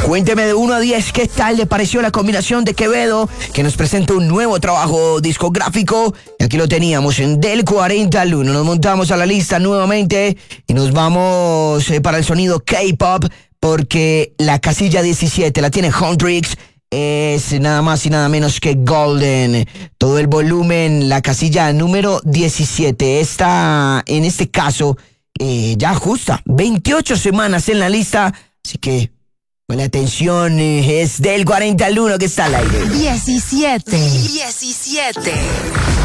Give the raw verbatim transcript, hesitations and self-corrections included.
Cuénteme de uno a diez qué tal le pareció la combinación de Quevedo, que nos presenta un nuevo trabajo discográfico. Y aquí lo teníamos en Del cuarenta al uno. Nos montamos a la lista nuevamente y nos vamos eh, para el sonido K-pop, porque la casilla diecisiete la tiene Huntrix. Es nada más y nada menos que Golden. Todo el volumen, la casilla número diecisiete. Esta, en este caso, eh, ya justa veintiocho semanas en la lista. Así que, buena atención, eh, es Del cuarenta al uno que está al aire. diecisiete. diecisiete.